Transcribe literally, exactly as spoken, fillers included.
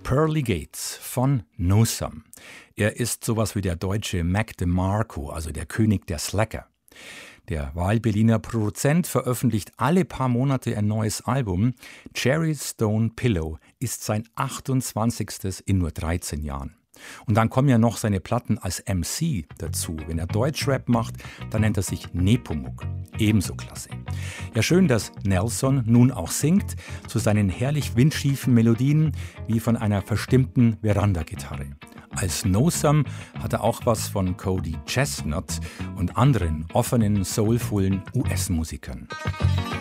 Pearly Gates von No Some. Er ist sowas wie der deutsche Mac DeMarco, also der König der Slacker. Der Wahlberliner Produzent veröffentlicht alle paar Monate ein neues Album. Cherry Stone Pillow ist sein achtundzwanzigstes in nur dreizehn Jahren. Und dann kommen ja noch seine Platten als M C dazu. Wenn er Deutschrap macht, dann nennt er sich Nepomuk. Ebenso klasse. Ja, schön, dass Nelson nun auch singt, zu seinen herrlich windschiefen Melodien wie von einer verstimmten Verandagitarre. Als No Some hat er auch was von Cody Chestnut und anderen offenen, soulvollen U S-Musikern.